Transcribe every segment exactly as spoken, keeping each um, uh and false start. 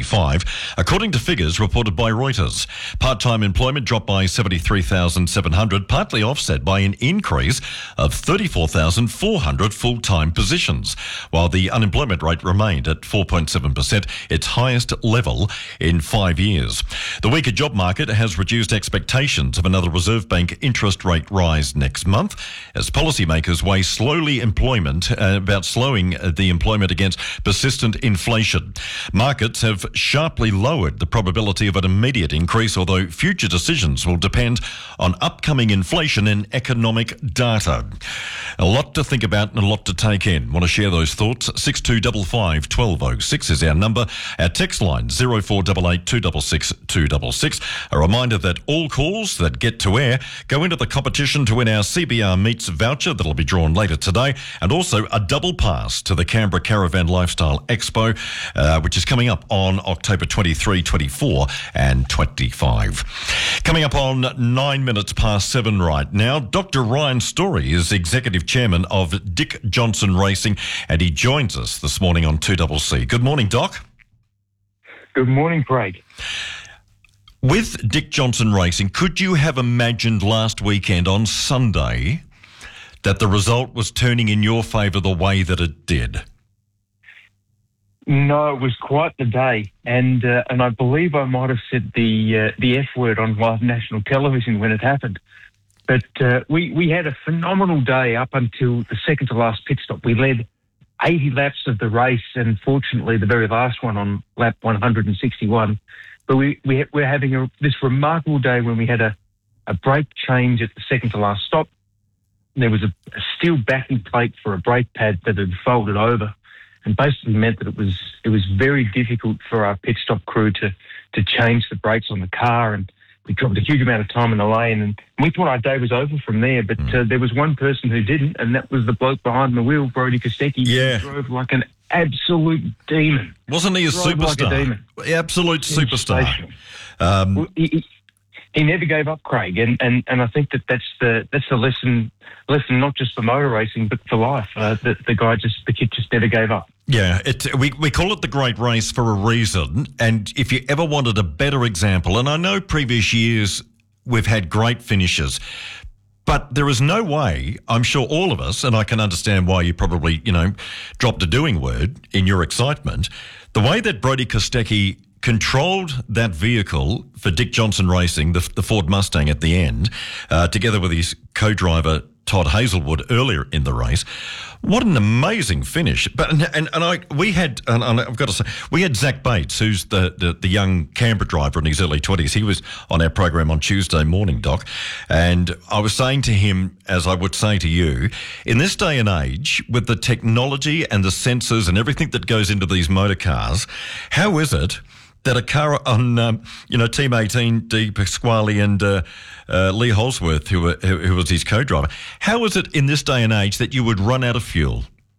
twenty-five, according to figures reported by Reuters. Part-time employment dropped by seventy-three thousand seven hundred, partly offset by an increase of thirty-four thousand four hundred full-time positions, while the unemployment rate remained at four point seven percent, its highest level in five years. The weaker job market has reduced expectations of another Reserve Bank interest rate rise next month as policymakers weigh slowly employment uh, about slowing uh, the employment against persistent inflation. Markets have sharply lowered the probability of an immediate increase, although future decisions will depend on upcoming inflation and economic data. A lot to think about and a lot to take in. Want to share those thoughts? six two five five, one two zero six is our number. Our text line zero four eight eight, two six six, two six six. A reminder that all calls that get to air go into the competition to win our C B R Meets voucher that'll be drawn later today, and also a double pass to the Canberra Caravan Lifestyle Expo, uh, which is coming up on October twenty-three, twenty-four and twenty-five. Coming up on nine minutes past seven right now, Doctor Ryan Story is Executive Chairman of Dick Johnson Racing, and he joins us this morning on two C C. Good morning, Doc. Good morning, Craig. With Dick Johnson Racing, could you have imagined last weekend on Sunday that the result was turning in your favour the way that it did? No, it was quite the day, and uh, and I believe I might have said the uh, the F word on live national television when it happened. But uh, we we had a phenomenal day up until the second to last pit stop. We led eighty laps of the race, and fortunately the very last one on lap one hundred sixty-one. But we, we, we're having a, this remarkable day when we had a, a brake change at the second to last stop. There was a, a steel backing plate for a brake pad that had folded over, and basically meant that it was it was very difficult for our pit stop crew to, to change the brakes on the car, and we dropped a huge amount of time in the lane, and we thought our day was over from there. But uh, there was one person who didn't, and that was the bloke behind the wheel, Brodie Kostecki. Yeah. He drove like an absolute demon. Wasn't he a drove superstar? Like a demon. Absolute superstar. Um, well, he, he, he never gave up, Craig, and, and, and I think that that's the that's the lesson lesson not just for motor racing but for life. Uh, the, the guy just the kid just never gave up. Yeah, it, we we call it the Great Race for a reason, and if you ever wanted a better example, and I know previous years we've had great finishes, but there is no way, I'm sure all of us, and I can understand why you probably, you know, dropped a doing word in your excitement, the way that Brodie Kostecki controlled that vehicle for Dick Johnson Racing, the, the Ford Mustang at the end, uh, together with his co-driver Todd Hazelwood earlier in the race. What an amazing finish! But and and, and I we had and, and I've got to say we had Zach Bates, who's the, the, the young Canberra driver in his early twenties. He was on our program on Tuesday morning, Doc, and I was saying to him, as I would say to you, in this day and age, with the technology and the sensors and everything that goes into these motor cars, how is it that a car on, um, you know, Team eighteen, Dee Pasquale and uh, uh, Lee Holsworth, who, were, who, who was his co-driver, how is it in this day and age that you would run out of fuel?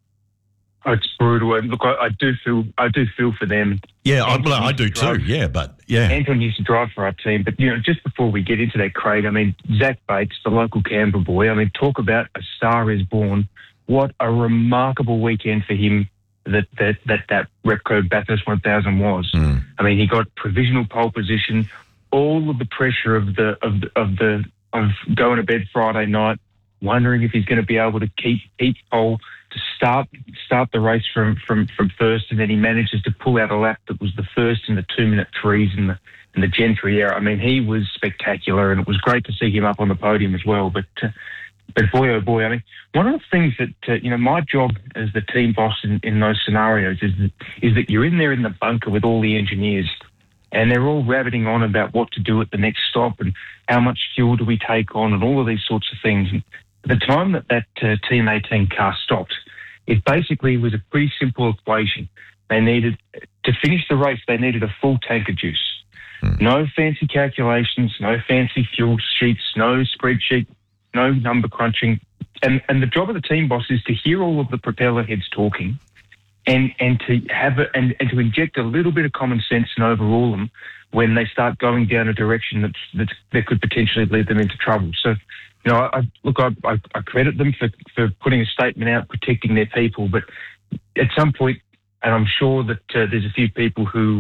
Oh, it's brutal. And look, I, I do feel I do feel for them. Yeah, I, well, I do too. Yeah, but yeah, Anton used to drive for our team. But you know, just before we get into that, Craig, I mean, Zach Bates, the local Canberra boy. I mean, talk about a star is born. What a remarkable weekend for him. That that that that Repco Bathurst one thousand was. Mm. I mean, he got provisional pole position. All of the pressure of the of the, of the of going to bed Friday night, wondering if he's going to be able to keep each pole to start start the race from from from first, and then he manages to pull out a lap that was the first in the two minute threes in the in the Gentry era. I mean, he was spectacular, and it was great to see him up on the podium as well. But. Uh, But boy, oh boy, I mean, one of the things that, uh, you know, my job as the team boss in, in those scenarios is that, is that you're in there in the bunker with all the engineers, and they're all rabbiting on about what to do at the next stop and how much fuel do we take on and all of these sorts of things. And at the time that that uh, Team eighteen car stopped, it basically was a pretty simple equation. They needed, to finish the race, they needed a full tank of juice. Hmm. No fancy calculations, no fancy fuel sheets, no spreadsheet, no number crunching. And and the job of the team boss is to hear all of the propeller heads talking and, and to have it and, and to inject a little bit of common sense and overrule them when they start going down a direction that's, that's, that could potentially lead them into trouble. So, you know, I, look, I, I, I credit them for, for putting a statement out, protecting their people, but at some point, and I'm sure that uh, there's a few people who uh,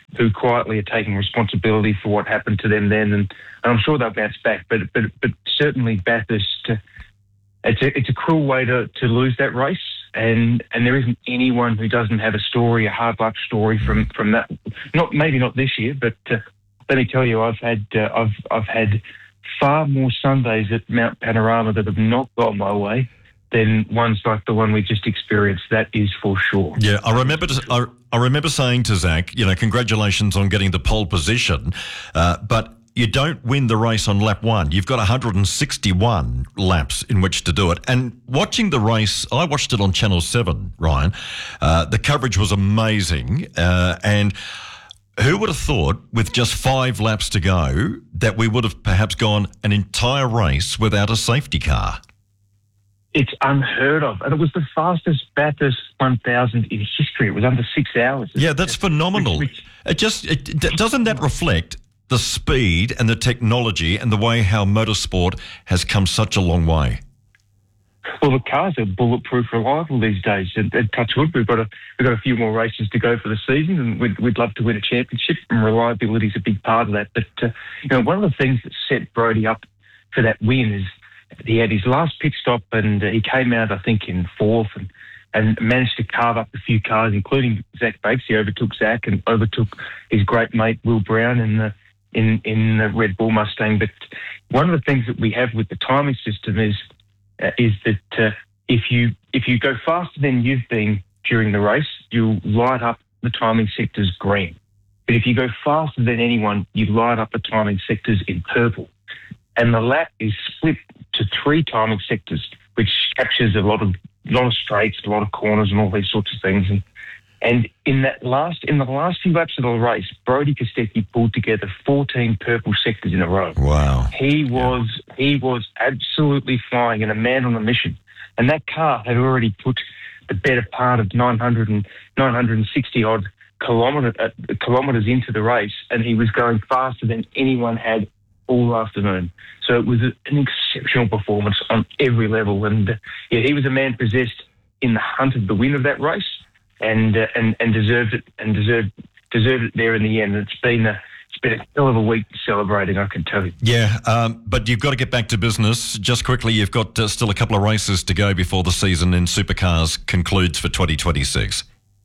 who quietly are taking responsibility for what happened to them then, and, and I'm sure they'll bounce back. But but but certainly Bathurst, uh, it's a it's a cruel way to, to lose that race, and and there isn't anyone who doesn't have a story, a hard luck story from from that. Not maybe not this year, but uh, let me tell you, I've had uh, I've I've had far more Sundays at Mount Panorama that have not gone my way than ones like the one we just experienced. That is for sure. Yeah, I remember. To, I, I remember saying to Zach, you know, congratulations on getting the pole position, uh, but you don't win the race on lap one. You've got one hundred sixty-one laps in which to do it. And watching the race, I watched it on Channel seven, Ryan. Uh, the coverage was amazing, uh, and who would have thought, with just five laps to go, that we would have perhaps gone an entire race without a safety car? It's unheard of. And it was the fastest Bathurst one thousand in history. It was under six hours. Yeah, that's phenomenal. Which, which, it just it, doesn't that reflect the speed and the technology and the way how motorsport has come such a long way? Well, the cars are bulletproof reliable these days. And, and touch wood, we've got a we've got a few more races to go for the season, and we'd, we'd love to win a championship. And reliability is a big part of that. But uh, you know, one of the things that set Brodie up for that win is he had his last pit stop, and uh, he came out, I think, in fourth, and, and managed to carve up a few cars, including Zach Bates. He overtook Zach and overtook his great mate Will Brown in the in in the Red Bull Mustang. But one of the things that we have with the timing system is uh, is that uh, if you if you go faster than you've been during the race, you'll light up the timing sectors green. But if you go faster than anyone, you light up the timing sectors in purple. And the lap is split to three timing sectors, which captures a lot of lot of straights, a lot of corners, and all these sorts of things. And and in that last in the last few laps of the race, Brodie Kostecki pulled together fourteen purple sectors in a row. Wow! He was yeah. he was absolutely flying, and a man on a mission. And that car had already put the better part of nine hundred and nine hundred sixty odd kilometre, uh, kilometres into the race, and he was going faster than anyone had all afternoon. So it was an exceptional performance on every level. And uh, yeah, he was a man possessed in the hunt of the win of that race, and uh, and and deserved it and deserved deserved it there in the end. It's been a it's been a hell of a week celebrating, I can tell you. Yeah, um, but you've got to get back to business. Just quickly, you've got uh, still a couple of races to go before the season in Supercars concludes for twenty twenty-six.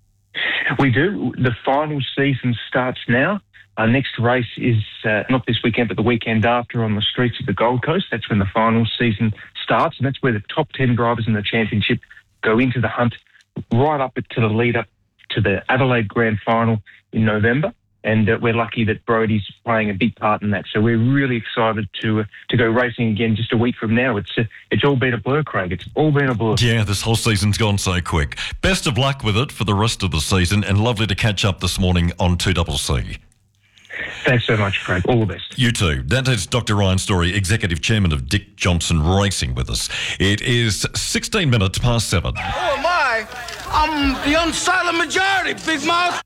We do. The final season starts now. Our next race is uh, not this weekend, but the weekend after on the streets of the Gold Coast. That's when the final season starts, and that's where the top ten drivers in the championship go into the hunt, right up to the lead up to the Adelaide Grand Final in November. And uh, we're lucky that Brodie's playing a big part in that. So we're really excited to uh, to go racing again just a week from now. It's uh, it's all been a blur, Craig. It's all been a blur. Yeah, this whole season's gone so quick. Best of luck with it for the rest of the season, and lovely to catch up this morning on two C C. Thanks so much, Craig. All the best. You too. That is Doctor Ryan Story, Executive Chairman of Dick Johnson Racing, with us. It is sixteen minutes past seven. Oh, am I? I'm the unsilent majority, big mouth.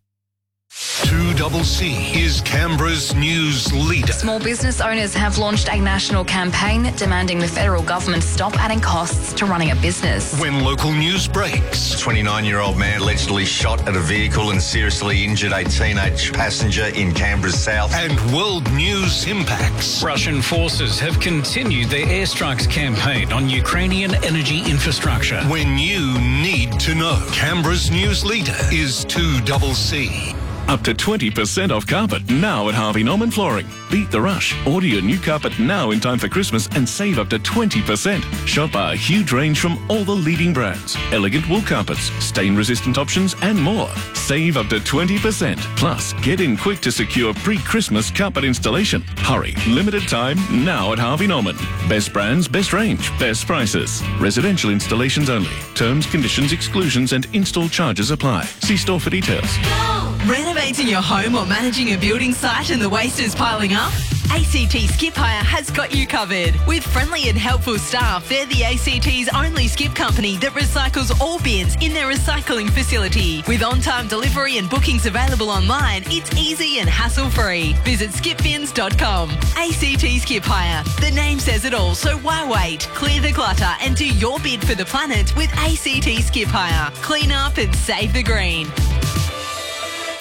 two C C is Canberra's news leader. Small business owners have launched a national campaign demanding the federal government stop adding costs to running a business. When local news breaks. twenty-nine-year-old man allegedly shot at a vehicle and seriously injured a teenage passenger in Canberra's south. And world news impacts. Russian forces have continued their airstrikes campaign on Ukrainian energy infrastructure. When you need to know. Canberra's news leader is two C C. Up to twenty percent off carpet now at Harvey Norman Flooring. Beat the rush. Order your new carpet now in time for Christmas and save up to twenty percent. Shop our huge range from all the leading brands. Elegant wool carpets, stain-resistant options and more. Save up to twenty percent. Plus, get in quick to secure pre-Christmas carpet installation. Hurry. Limited time now at Harvey Norman. Best brands, best range, best prices. Residential installations only. Terms, conditions, exclusions and install charges apply. See store for details. Renovating your home or managing a building site and the waste is piling up? A C T Skip Hire has got you covered. With friendly and helpful staff, they're the A C T's only skip company that recycles all bins in their recycling facility. With on-time delivery and bookings available online, it's easy and hassle-free. Visit skip bins dot com. A C T Skip Hire. The name says it all, so why wait? Clear the clutter and do your bid for the planet with A C T Skip Hire. Clean up and save the green.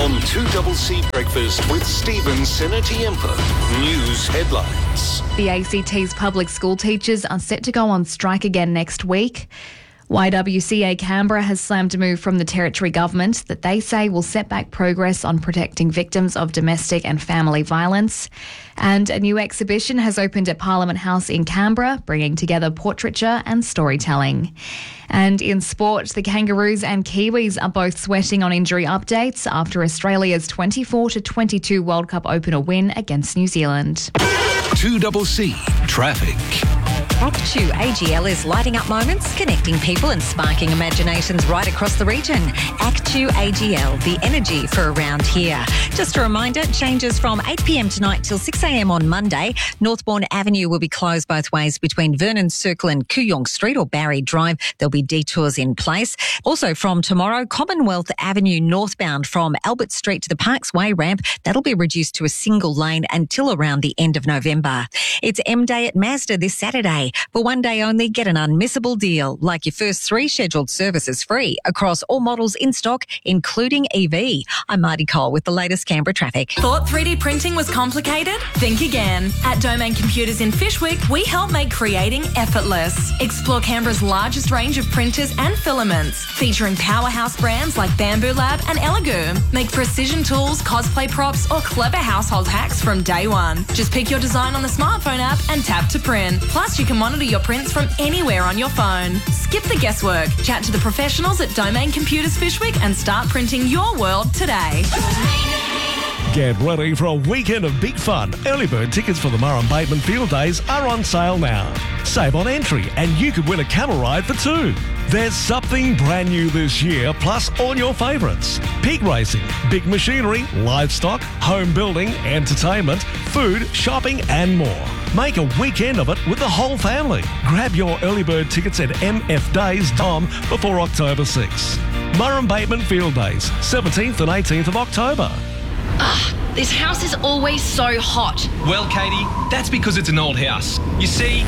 On two C Breakfast with Stephen Senatiempo. News headlines. The A C T's public school teachers are set to go on strike again next week. Y W C A Canberra has slammed a move from the Territory Government that they say will set back progress on protecting victims of domestic and family violence. And a new exhibition has opened at Parliament House in Canberra, bringing together portraiture and storytelling. And in sport, the Kangaroos and Kiwis are both sweating on injury updates after Australia's twenty-four to twenty-two World Cup opener win against New Zealand. two C Traffic. Act two A G L is lighting up moments, connecting people and sparking imaginations right across the region. Act two A G L, the energy for around here. Just a reminder, changes from eight p m tonight till six a m on Monday. Northbourne Avenue will be closed both ways between Vernon Circle and Kooyong Street or Barry Drive. There'll be detours in place. Also from tomorrow, Commonwealth Avenue northbound from Albert Street to the Parks Way ramp, that'll be reduced to a single lane until around the end of November. It's M Day at Mazda this Saturday. For one day only, get an unmissable deal, like your first three scheduled services free across all models in stock, including E V. I'm Marty Cole with the latest Canberra traffic. Thought three D printing was complicated? Think again. At Domain Computers in Fishwick, we help make creating effortless. Explore Canberra's largest range of printers and filaments, featuring powerhouse brands like Bamboo Lab and Elegoo. Make precision tools, cosplay props, or clever household hacks from day one. Just pick your design on the smartphone app and tap to print. Plus, you can monitor your prints from anywhere on your phone. Skip the guesswork. Chat to the professionals at Domain Computers Fishwick and start printing your world today. Get ready for a weekend of big fun. Early bird tickets for the Murrum Bateman Field Days are on sale now. Save on entry and you could win a camel ride for two. There's something brand new this year, plus all your favourites. Pig racing, big machinery, livestock, home building, entertainment, food, shopping and more. Make a weekend of it with the whole family. Grab your early bird tickets at m f days dot com before October sixth. Murrum Bateman Field Days, seventeenth and eighteenth of October. Ugh, this house is always so hot. Well, Katie, that's because it's an old house. You see...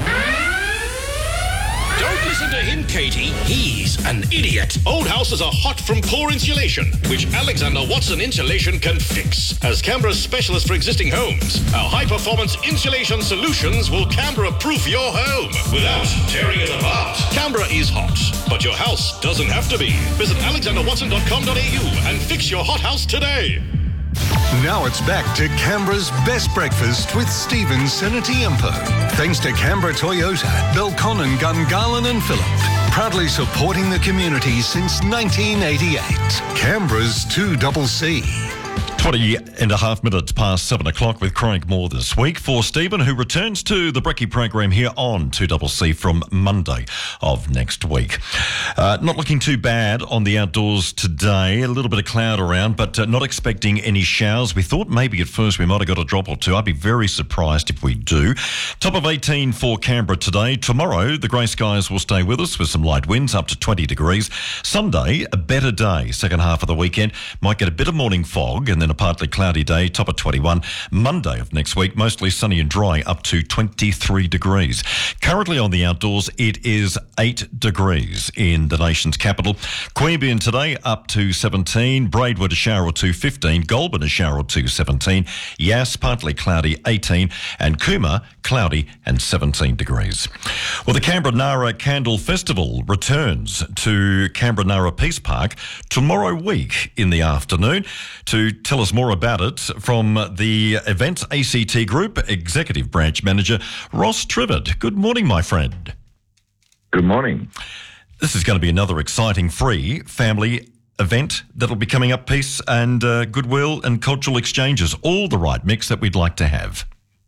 Don't listen to him, Katie. He's an idiot. Old houses are hot from poor insulation, which Alexander Watson Insulation can fix. As Canberra's specialist for existing homes, our high-performance insulation solutions will Canberra-proof your home without tearing it apart. Canberra is hot, but your house doesn't have to be. Visit alexander watson dot com dot a u and fix your hot house today. Now it's back to Canberra's best breakfast with Stephen Senatiempo. Thanks to Canberra Toyota, Belconnen, Gungahlin and Phillip. Proudly supporting the community since nineteen eighty-eight. Canberra's two C. twenty and a half minutes past seven o'clock with Craig Moore this week for Stephen, who returns to the Brekkie program here on two C from Monday of next week. Uh, not looking too bad on the outdoors today. A little bit of cloud around, but uh, not expecting any showers. We thought maybe at first we might have got a drop or two. I'd be very surprised if we do. Top of eighteen for Canberra today. Tomorrow, the grey skies will stay with us with some light winds up to twenty degrees. Sunday, a better day. Second half of the weekend, might get a bit of morning fog and then a partly cloudy day, top of twenty-one. Monday of next week, mostly sunny and dry, up to twenty-three degrees. Currently on the outdoors, it is eight degrees in the nation's capital. Queanbeyan today, up to seventeen. Braidwood, a shower or two, fifteen. Goulburn, a shower or two, seventeen. Yass, partly cloudy, eighteen. And Cooma, cloudy and seventeen degrees. Well, the Canberra Nara Candle Festival returns to Canberra Nara Peace Park tomorrow week in the afternoon. To tell us more about it from the Events A C T Group Executive Branch Manager, Ross Trivett. Good morning, my friend. Good morning. This is going to be another exciting free family event that'll be coming up, peace and uh, goodwill and cultural exchanges, all the right mix that we'd like to have.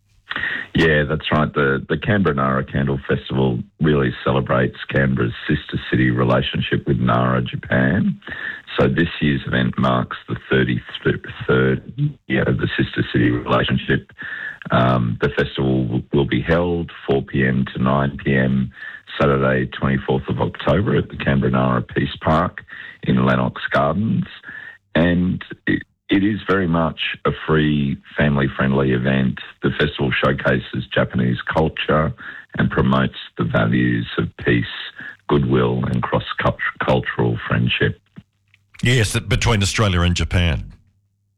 Yeah, that's right. The the Canberra Nara Candle Festival really celebrates Canberra's sister city relationship with Nara, Japan. So this year's event marks the thirty-third year of the sister city relationship. Um, the festival will, will be held four p m to nine p m Saturday, twenty-fourth of October at the Canberra Nara Peace Park in Lennox Gardens. And it, It is very much a free, family-friendly event. The festival showcases Japanese culture and promotes the values of peace, goodwill and cross-cultural friendship. Yes, between Australia and Japan.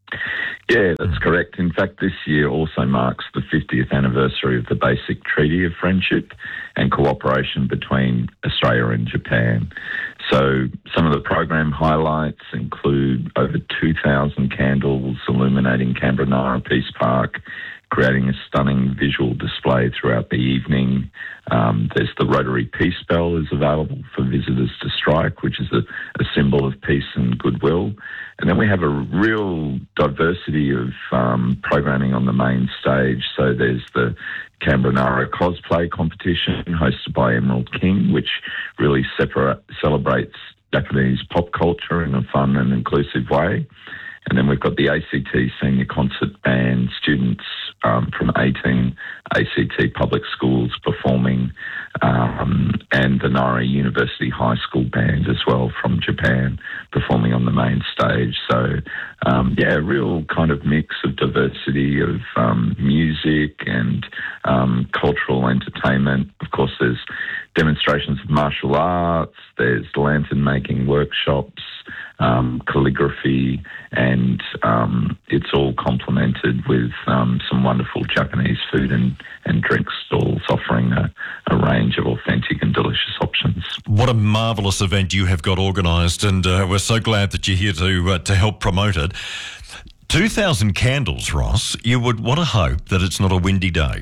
Yeah, that's correct. In fact, this year also marks the fiftieth anniversary of the Basic Treaty of Friendship and Cooperation between Australia and Japan. So some of the program highlights include over two thousand candles illuminating Canberra Nara Peace Park, creating a stunning visual display throughout the evening. Um, there's the Rotary Peace Bell is available for visitors to strike, which is a, a symbol of peace and goodwill. And then we have a real diversity of um, programming on the main stage. So there's the Canberra Nara cosplay competition hosted by Emerald King, which really separa- celebrates Japanese pop culture in a fun and inclusive way. And then we've got the A C T Senior Concert Band, students um, from eighteen A C T public schools performing, um, and the Nara University High School Band as well from Japan performing on the main stage. So, um, yeah, a real kind of mix of diversity of um, music and um, cultural entertainment. Of course, there's demonstrations of martial arts, there's lantern making workshops, um, calligraphy, and um, it's all complemented with um, some wonderful Japanese food and, and drink stalls offering a, a range of authentic and delicious options. What a marvellous event you have got organised, and uh, we're so glad that you're here to uh, to help promote it. two thousand candles, Ross. You would want to hope that it's not a windy day.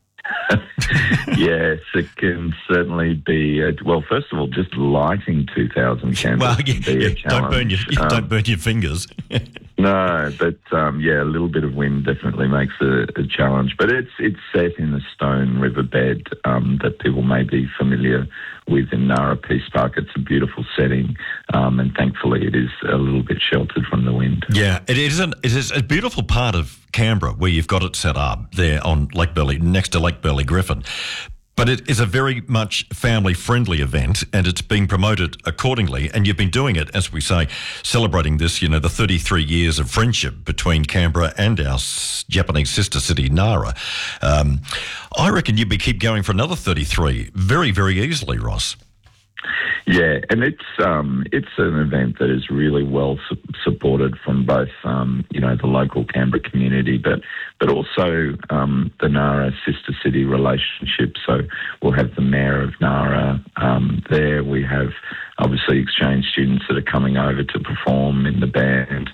Yes, it can certainly be. A, well, first of all, just lighting two thousand candles well, can yeah, be yeah, a challenge. Don't burn your, um, don't burn your fingers. No, but um, yeah, a little bit of wind definitely makes a, a challenge. But it's it's set in a stone riverbed um, that people may be familiar with in Nara Peace Park. It's a beautiful setting, um, and thankfully it is a little bit sheltered from the wind. Yeah, it is, an, it is a beautiful part of Canberra where you've got it set up there on Lake Burley, next to Lake Burley Griffin. But it is a very much family-friendly event, and it's being promoted accordingly. And you've been doing it, as we say, celebrating this, you know, the thirty-three years of friendship between Canberra and our Japanese sister city, Nara. Um, I reckon you'd be keep going for another thirty-three very, very easily, Ross. Yeah, and it's um, it's an event that is really well su- supported from both um, you know the local Canberra community, but but also um, the Nara sister city relationship. So we'll have the mayor of Nara um, there. We have obviously exchange students that are coming over to perform in the band.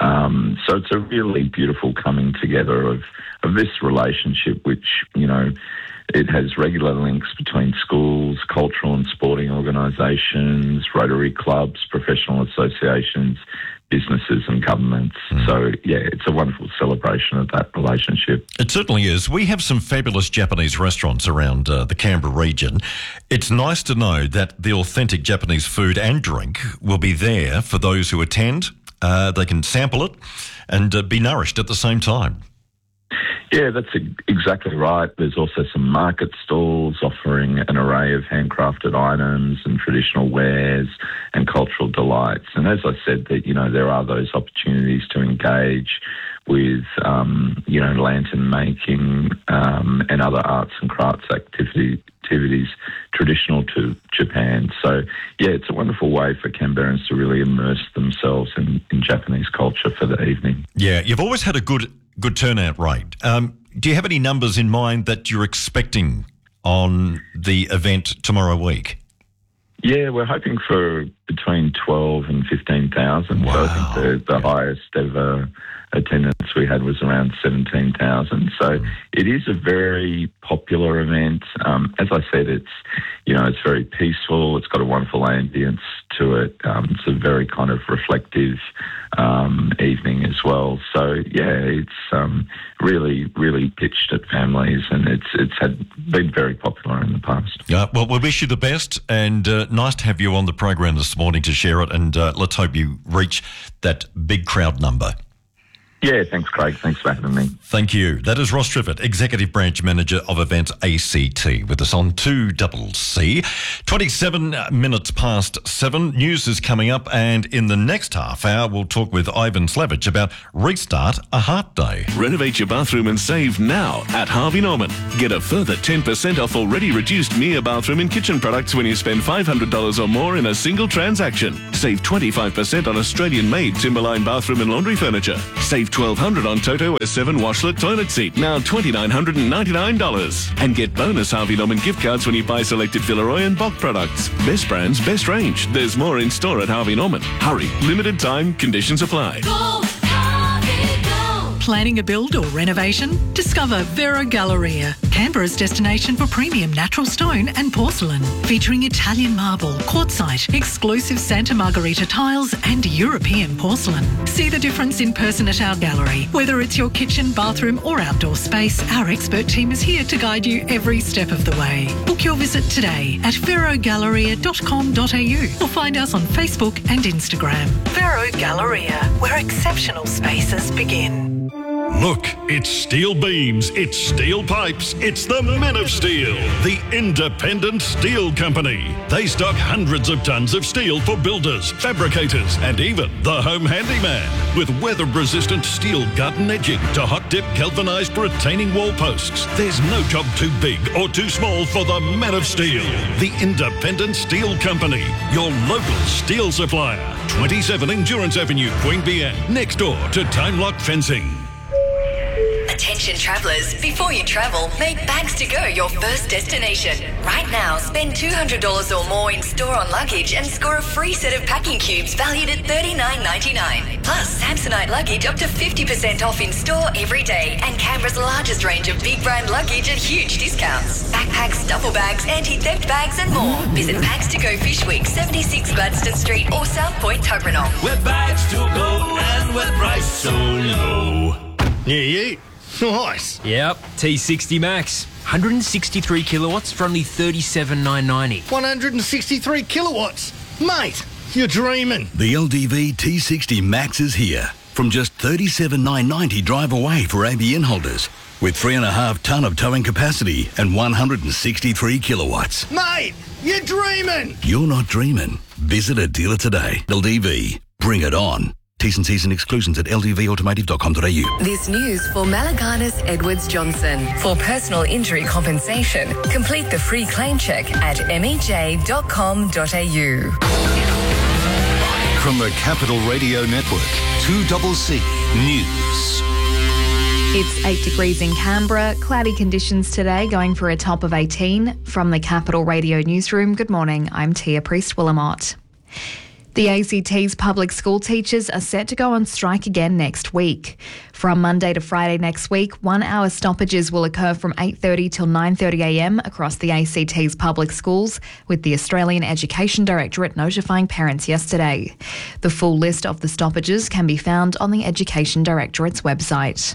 Um, so it's a really beautiful coming together of of this relationship, which you know. It has regular links between schools, cultural and sporting organisations, Rotary clubs, professional associations, businesses and governments. Mm. So, yeah, it's a wonderful celebration of that relationship. It certainly is. We have some fabulous Japanese restaurants around uh, the Canberra region. It's nice to know that the authentic Japanese food and drink will be there for those who attend. Uh, they can sample it and uh, be nourished at the same time. Yeah, that's exactly right. There's also some market stalls offering an array of handcrafted items and traditional wares and cultural delights. And as I said, that you know there are those opportunities to engage with um, you know lantern making um, and other arts and crafts activity, activities traditional to Japan. So yeah, it's a wonderful way for Canberrans to really immerse themselves in, in Japanese culture for the evening. Yeah, you've always had a good. Good turnout rate. Um, do you have any numbers in mind that you're expecting on the event tomorrow week? Yeah, we're hoping for between twelve and fifteen thousand. Wow. So I think the, the yeah. highest ever attendance we had was around seventeen thousand. So mm. it is a very popular event. Um, as I said, it's, you know, it's very peaceful. It's got a wonderful ambience to it. Um, it's a very kind of reflective um, evening as well. So yeah, it's um, really, really pitched at families, and it's it's had been very popular in the past. Yeah, well, we wish you the best, and uh, nice to have you on the program this morning to share it. And uh, let's hope you reach that big crowd number. Yeah, thanks, Craig. Thanks for having me. Thank you. That is Ross Triffitt, Executive Branch Manager of Events A C T, with us on two C C. twenty-seven minutes past seven. News is coming up, and in the next half hour, we'll talk with Ivan Slavich about Restart a Heart Day. Renovate your bathroom and save now at Harvey Norman. Get a further ten percent off already reduced Mia bathroom and kitchen products when you spend five hundred dollars or more in a single transaction. Save twenty-five percent on Australian-made Timberline bathroom and laundry furniture. Save Save twelve hundred dollars on Toto S seven washlet toilet seat, now two thousand nine hundred ninety-nine dollars. And get bonus Harvey Norman gift cards when you buy selected Villeroy and Bock products. Best brands, best range. There's more in store at Harvey Norman. Hurry, limited time, conditions apply. Go, Harvey, go. Planning a build or renovation? Discover Vero Galleria, Canberra's destination for premium natural stone and porcelain, featuring Italian marble, quartzite, exclusive Santa Margherita tiles and European porcelain. See the difference in person at our gallery. Whether it's your kitchen, bathroom or outdoor space, our expert team is here to guide you every step of the way. Book your visit today at vero galleria dot com dot a u or find us on Facebook and Instagram. Vero Galleria, where exceptional spaces begin. Look, it's steel beams, it's steel pipes, it's the Men of Steel, the independent steel company. They stock hundreds of tons of steel for builders, fabricators, and even the home handyman. With weather-resistant steel garden edging to hot-dip galvanised retaining wall posts, there's no job too big or too small for the Men of Steel, the independent steel company, your local steel supplier. twenty-seven Endurance Avenue, Queanbeyan, next door to Time Lock Fencing. Attention travellers, before you travel, make Bags to Go your first destination. Right now, spend two hundred dollars or more in store on luggage and score a free set of packing cubes valued at thirty-nine ninety-nine. Plus, Samsonite luggage up to fifty percent off in store every day, and Canberra's largest range of big brand luggage at huge discounts. Backpacks, duffel bags, anti-theft bags and more. Visit Bags to Go Fish Week, seventy-six Gladstone Street or South Point Tuggeranong. We're Bags to Go and we're priced so low. Yeah, yeah. Nice. Yep, T sixty Max. one hundred sixty-three kilowatts for only thirty-seven thousand nine hundred ninety. one hundred sixty-three kilowatts. Mate, you're dreaming. The L D V T sixty Max is here. From just thirty-seven thousand nine hundred ninety drive away for A B N holders. With three and a half tonne of towing capacity and one hundred sixty-three kilowatts. Mate, you're dreaming. You're not dreaming. Visit a dealer today. L D V. Bring it on. T's and C's and exclusions at l d v automotive dot com dot a u. This news for Malaganas Edwards Johnson. For personal injury compensation, complete the free claim check at m e j dot com dot a u. From the Capital Radio Network, two C C News. It's eight degrees in Canberra. Cloudy conditions today, going for a top of eighteen. From the Capital Radio Newsroom, good morning. I'm Tia Priest-Willamott. The A C T's public school teachers are set to go on strike again next week. From Monday to Friday next week, one-hour stoppages will occur from eight thirty till nine thirty a m across the A C T's public schools, with the Australian Education Directorate notifying parents yesterday. The full list of the stoppages can be found on the Education Directorate's website.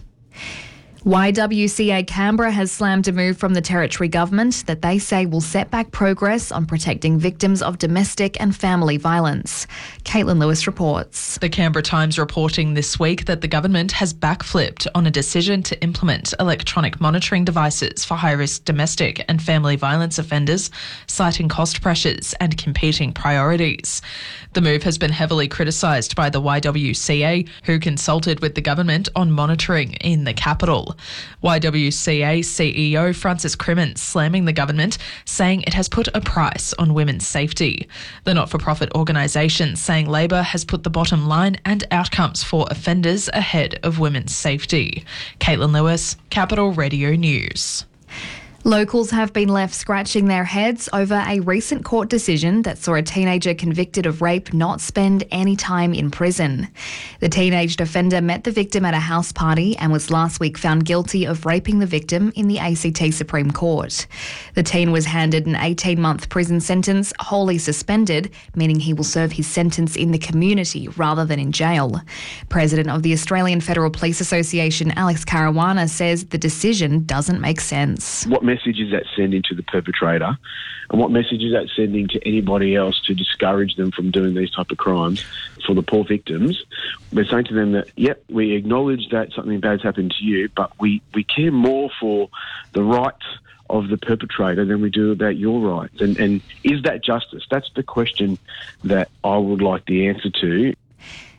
Y W C A Canberra has slammed a move from the Territory Government that they say will set back progress on protecting victims of domestic and family violence. Caitlin Lewis reports. The Canberra Times reporting this week that the government has backflipped on a decision to implement electronic monitoring devices for high-risk domestic and family violence offenders, citing cost pressures and competing priorities. The move has been heavily criticised by the Y W C A, who consulted with the government on monitoring in the capital. Y W C A C E O Francis Crimmins slamming the government, saying it has put a price on women's safety. The not-for-profit organisation saying Labor has put the bottom line and outcomes for offenders ahead of women's safety. Caitlin Lewis, Capital Radio News. Locals have been left scratching their heads over a recent court decision that saw a teenager convicted of rape not spend any time in prison. The teenage offender met the victim at a house party and was last week found guilty of raping the victim in the A C T Supreme Court. The teen was handed an eighteen-month prison sentence, wholly suspended, meaning he will serve his sentence in the community rather than in jail. President of the Australian Federal Police Association, Alex Caruana, says the decision doesn't make sense. What message is that sending to the perpetrator, and what message is that sending to anybody else to discourage them from doing these type of crimes? For the poor victims, we're saying to them that, yep, we acknowledge that something bad's happened to you, but we, we care more for the rights of the perpetrator than we do about your rights. And, and is that justice? That's the question that I would like the answer to.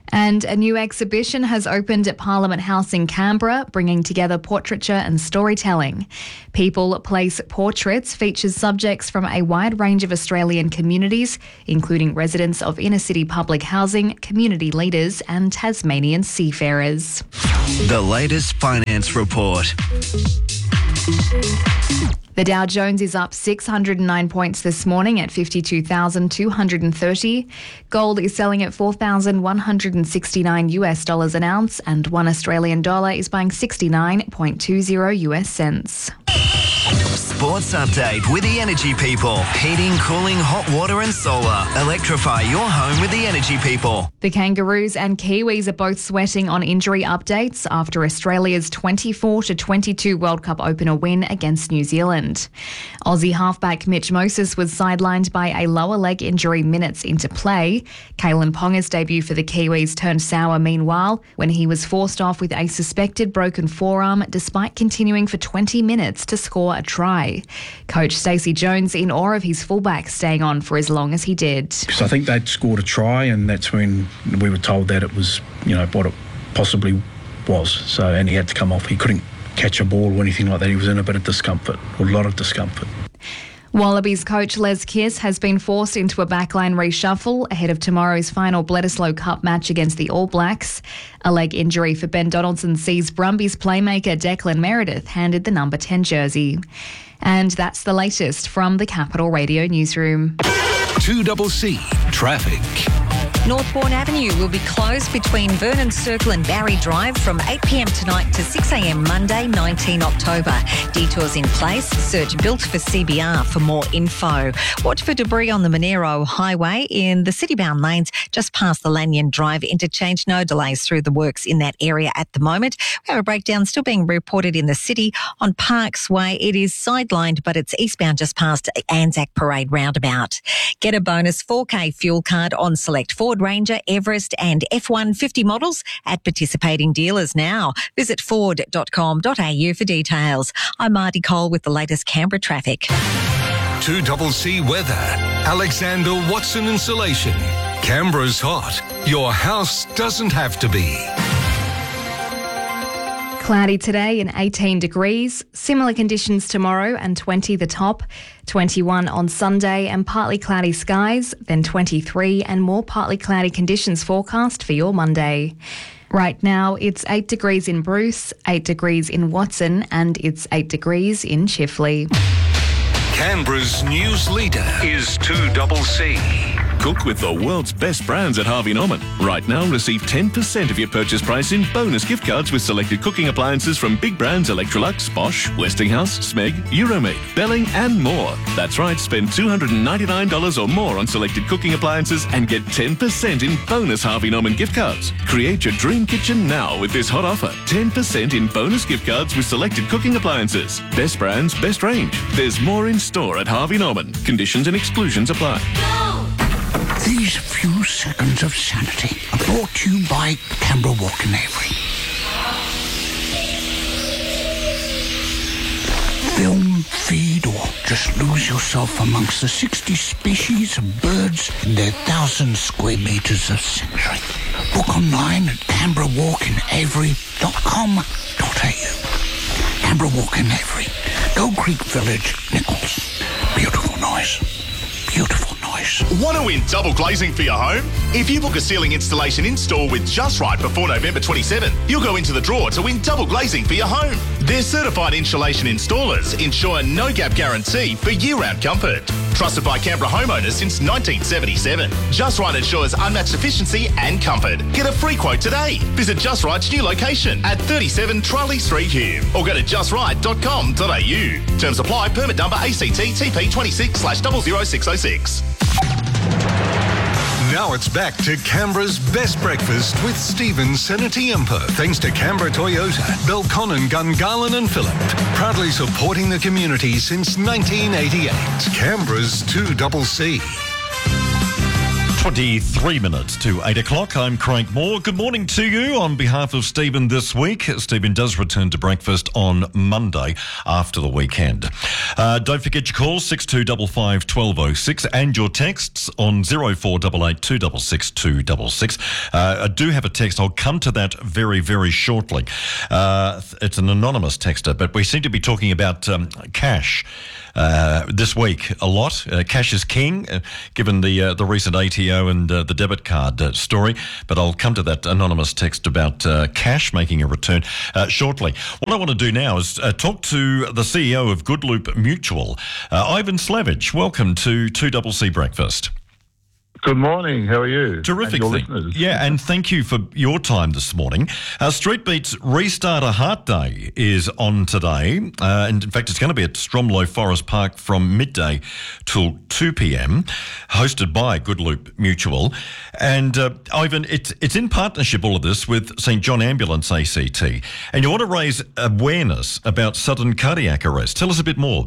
And a new exhibition has opened at Parliament House in Canberra, bringing together portraiture and storytelling. People Place Portraits features subjects from a wide range of Australian communities, including residents of inner-city public housing, community leaders and Tasmanian seafarers. The latest finance report. The Dow Jones is up six hundred nine points this morning at fifty-two thousand two hundred thirty. Gold is selling at four thousand one hundred sixty-nine US dollars an ounce, and one Australian dollar is buying sixty-nine point two zero US cents. Sports update with the Energy People. Heating, cooling, hot water and solar. Electrify your home with the Energy People. The Kangaroos and Kiwis are both sweating on injury updates after Australia's twenty-four to twenty-two World Cup opener win against New Zealand. Aussie halfback Mitch Moses was sidelined by a lower leg injury minutes into play. Kalen Ponga's debut for the Kiwis turned sour meanwhile when he was forced off with a suspected broken forearm despite continuing for twenty minutes to score a try. Coach Stacey Jones in awe of his fullback staying on for as long as he did. Because I think they'd scored a try, and that's when we were told that it was, you know, what it possibly was. So, and he had to come off. He couldn't catch a ball or anything like that. He was in a bit of discomfort, or a lot of discomfort. Wallabies coach Les Kiss has been forced into a backline reshuffle ahead of tomorrow's final Bledisloe Cup match against the All Blacks. A leg injury for Ben Donaldson sees Brumbies playmaker Declan Meredith handed the number ten jersey. And that's the latest from the Capital Radio newsroom. two C C Traffic. Northbourne Avenue will be closed between Vernon Circle and Barry Drive from eight p m tonight to six a m Monday, the nineteenth of October. Detours in place. Search Built for C B R for more info. Watch for debris on the Monero Highway in the city-bound lanes just past the Lanyon Drive interchange. No delays through the works in that area at the moment. We have a breakdown still being reported in the city on Parks Way. It is sidelined, but it's eastbound just past Anzac Parade roundabout. Get a bonus four K fuel card on select Ford Ranger, Everest and F one fifty models at participating dealers now. Visit ford dot com dot a u for details. I'm Marty Cole with the latest Canberra traffic. two C C weather. Alexander Watson Insulation. Canberra's hot. Your house doesn't have to be. Cloudy today and eighteen degrees. Similar conditions tomorrow and twenty the top. twenty-one on Sunday and partly cloudy skies. Then twenty-three and more partly cloudy conditions forecast for your Monday. Right now it's eight degrees in Bruce, eight degrees in Watson and it's eight degrees in Chifley. Canberra's news leader is two C C. Cook with the world's best brands at Harvey Norman. Right now, receive ten percent of your purchase price in bonus gift cards with selected cooking appliances from big brands Electrolux, Bosch, Westinghouse, Smeg, Euromade, Belling and more. That's right, spend two hundred ninety-nine dollars or more on selected cooking appliances and get ten percent in bonus Harvey Norman gift cards. Create your dream kitchen now with this hot offer. ten percent in bonus gift cards with selected cooking appliances. Best brands, best range. There's more in store at Harvey Norman. Conditions and exclusions apply. These few seconds of sanity are brought to you by Canberra Walk and Avery. Film, feed, or just lose yourself amongst the sixty species of birds in their thousand square metres of sanctuary. Book online at canberra walk and avery dot com dot a u. Canberra Walk and Avery, Gold Creek Village, Nichols. Beautiful noise. Beautiful noise. Want to win double glazing for your home? If you book a ceiling installation in-store with Just Right before November twenty-seventh, you'll go into the draw to win double glazing for your home. Their certified insulation installers ensure a no-gap guarantee for year-round comfort. Trusted by Canberra homeowners since nineteen seventy-seven. Just Right ensures unmatched efficiency and comfort. Get a free quote today. Visit Just Right's new location at thirty-seven Charlie Street, Hume, or go to just right dot com dot a u. Terms apply. Permit number A C T T P twenty-six slash zero zero six zero six. Now it's back to Canberra's best breakfast with Stephen Senatiempo. Thanks to Canberra Toyota, Belconnen, Gungahlin and Phillip. Proudly supporting the community since nineteen eighty-eight. Canberra's two C C. twenty-three minutes to eight o'clock. I'm Craig Moore. Good morning to you on behalf of Stephen this week. Stephen does return to breakfast on Monday after the weekend. Uh, don't forget your calls, six two five five, one two oh six, and your texts on zero four eight eight, two six six, two six six. Uh, I do have a text. I'll come to that very, very shortly. Uh, it's an anonymous texter, but we seem to be talking about um, cash uh, this week a lot. Uh, cash is king, uh, given the uh, the recent A T O and uh, the debit card uh, story. But I'll come to that anonymous text about uh, cash making a return uh, shortly. What I want to do now is uh, talk to the C E O of Goodloop Mutual, uh, Ivan Slavich. Welcome to two C C Breakfast. Good morning. How are you? Terrific. And your Thing. listeners. Yeah, and thank you for your time this morning. Uh, Street Beats Restart a Heart Day is on today. Uh, and in fact, it's going to be at Stromlo Forest Park from midday till two p.m, hosted by Goodloop Mutual. And uh, Ivan, it's, it's in partnership, all of this, with St John Ambulance A C T. And you want to raise awareness about sudden cardiac arrest. Tell us a bit more.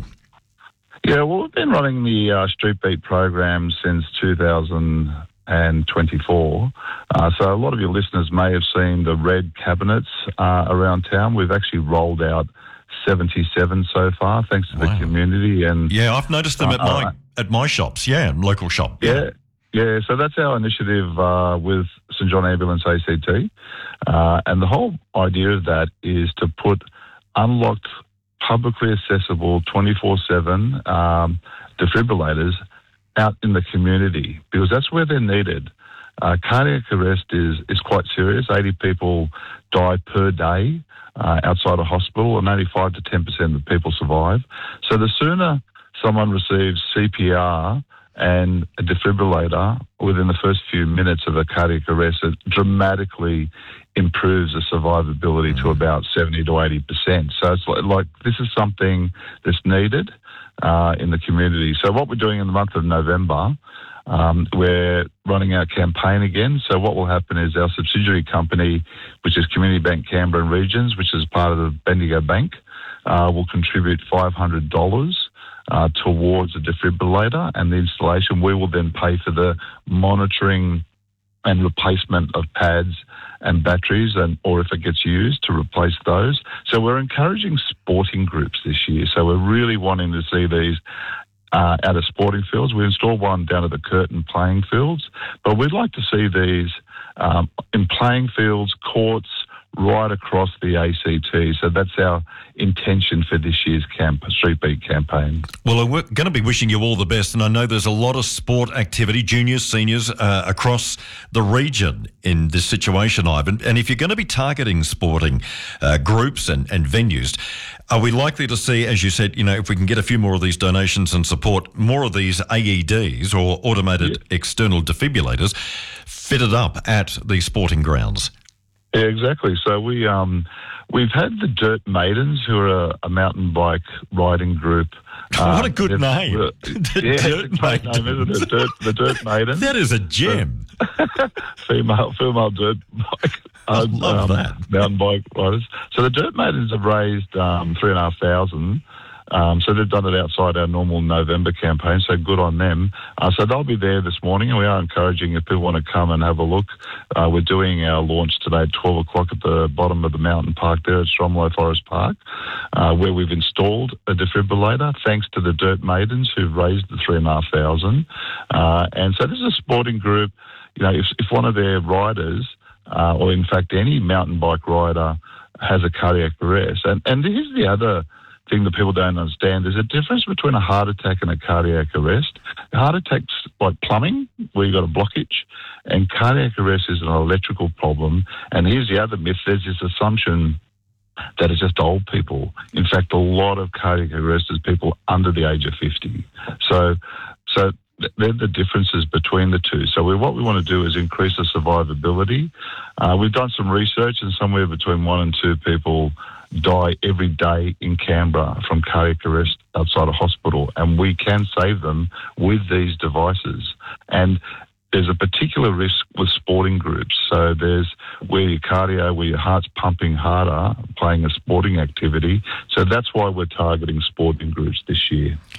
Yeah, well, we've been running the uh, Street Beat program since two thousand twenty-four. Uh, so a lot of your listeners may have seen the red cabinets uh, around town. We've actually rolled out seventy-seven so far, thanks to wow. the community. And yeah, I've noticed them uh, at my uh, at my shops. Yeah, local shop. Yeah, yeah. So that's our initiative uh, with St John Ambulance A C T, uh, and the whole idea of that is to put unlocked, publicly accessible twenty-four seven um, defibrillators out in the community, because that's where they're needed. Uh, cardiac arrest is, is quite serious. eighty people die per day uh, outside a hospital, and only five to ten percent of people survive. So the sooner someone receives C P R and a defibrillator within the first few minutes of a cardiac arrest, it dramatically improves the survivability mm. to about seventy to eighty percent. So it's like, like this is something that's needed uh, in the community. So what we're doing in the month of November, um, we're running our campaign again. So what will happen is our subsidiary company, which is Community Bank Canberra and Regions, which is part of the Bendigo Bank, uh, will contribute five hundred dollars Uh, towards a defibrillator and the installation. We will then pay for the monitoring and replacement of pads and batteries, and or if it gets used, to replace those. So we're encouraging sporting groups this year. So we're really wanting to see these uh, out of sporting fields. We installed one down at the Curtin playing fields, but we'd like to see these um, in playing fields, courts, right across the A C T. So that's our intention for this year's camp, Street Beat campaign. Well, we're going to be wishing you all the best, and I know there's a lot of sport activity, juniors, seniors, uh, across the region in this situation, Ivan. And if you're going to be targeting sporting uh, groups and, and venues, are we likely to see, as you said, you know, if we can get a few more of these donations and support more of these A E Ds or automated yeah. external defibrillators fitted up at the sporting grounds? Yeah, exactly. So we um, we've had the Dirt Maidens, who are a, a mountain bike riding group. What a good um, name! Uh, the yeah, Dirt it's a great Maidens. name, isn't it? Dirt, the Dirt Maidens. That is a gem. So, female, female dirt bike. I love um, that. Mountain bike riders. So the Dirt Maidens have raised um, three and a half thousand. Um, so they've done it outside our normal November campaign, so good on them. Uh, so they'll be there this morning, and we are encouraging if people want to come and have a look. Uh, we're doing our launch today at twelve o'clock at the bottom of the mountain park there at Stromlo Forest Park, uh, where we've installed a defibrillator, thanks to the Dirt Maidens who've raised the three and a half thousand. Uh, and so this is a sporting group. You know, if, if one of their riders, uh, or in fact any mountain bike rider, has a cardiac arrest, and, and here's the other thing that people don't understand. There's a difference between a heart attack and a cardiac arrest. A heart attack's like plumbing, where you've got a blockage, and cardiac arrest is an electrical problem. And here's the other myth. There's this assumption that it's just old people. In fact, a lot of cardiac arrest is people under the age of fifty. So, so they're the differences between the two. So we, what we want to do is increase the survivability. Uh, we've done some research, and somewhere between one and two people die every day in Canberra from cardiac arrest outside a hospital, and we can save them with these devices. And there's a particular risk with sporting groups. So there's where your cardio, where your heart's pumping harder, playing a sporting activity. So that's why we're targeting sporting groups this year.